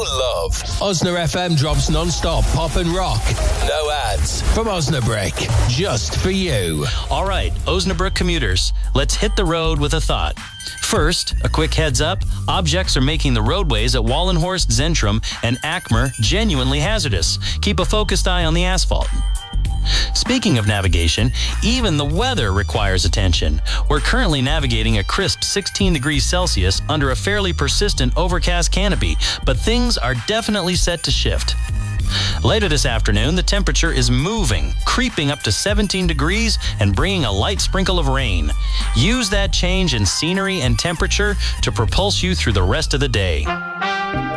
love. Osna FM drops non-stop pop and rock. No ads. From Osnabrück. Just for you. All right, Osnabrück commuters, let's hit the road with a thought. First, a quick heads up, objects are making the roadways at Wallenhorst, Zentrum, and Akmer genuinely hazardous. Keep a focused eye on the asphalt. Speaking of navigation, even the weather requires attention. We're currently navigating a crisp 16 degrees Celsius under a fairly persistent overcast canopy, but things are definitely set to shift. Later this afternoon, the temperature is moving, creeping up to 17 degrees and bringing a light sprinkle of rain. Use that change in scenery and temperature to propulse you through the rest of the day.